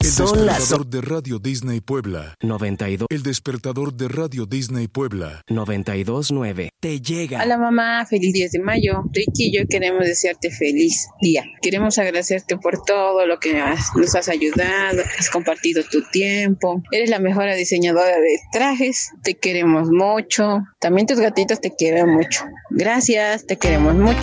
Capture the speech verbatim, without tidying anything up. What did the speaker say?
El Son las despertador de Radio Disney Puebla. noventa y dos. El despertador de Radio Disney Puebla. noventa y dos punto nueve. Te llega. Hola mamá, feliz diez de mayo. Ricky y yo queremos desearte feliz día. Queremos agradecerte por todo lo que has- nos has ayudado, has compartido tu tiempo. Eres la mejor diseñadora de trajes. Te queremos mucho. También tus gatitos te quieren mucho. Gracias, te queremos mucho.